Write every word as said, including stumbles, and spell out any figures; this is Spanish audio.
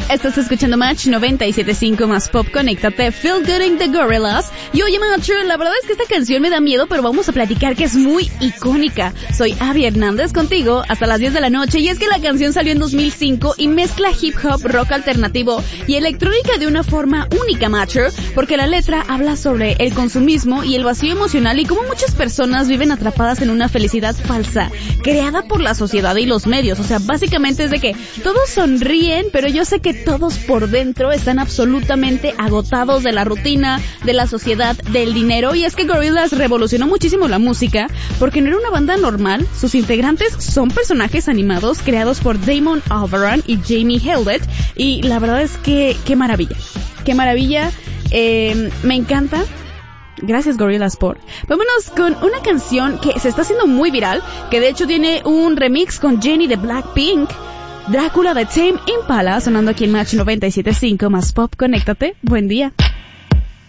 Estás escuchando Match noventa y siete punto cinco más Pop. Conéctate, Feel Good in the Gorillaz. Y oye, Match, la verdad es que esta canción me da miedo, pero vamos a platicar que es muy icónica. Soy Abby Hernández contigo hasta las diez de la noche, y es que la canción salió en dos mil cinco y mezcla hip hop, rock alternativo y electrónica de una forma única, Match, porque la letra habla sobre el consumismo y el vacío emocional y cómo muchas personas viven atrapadas en una felicidad falsa, creada por la sociedad y los medios. O sea, básicamente es de que todos sonríen, pero yo sé que todos por dentro están absolutamente agotados de la rutina, de la sociedad, del dinero. Y es que Gorillaz revolucionó muchísimo la música porque no era una banda normal. Sus integrantes son personajes animados creados por Damon Albarn y Jamie Hewlett, y la verdad es que qué maravilla, qué maravilla, eh, me encanta. Gracias, Gorillaz, por... Vámonos con una canción que se está haciendo muy viral, que de hecho tiene un remix con Jennie de Blackpink, Drácula de Tame Impala, sonando aquí en Match noventa y siete punto cinco más Pop. Conéctate, buen día.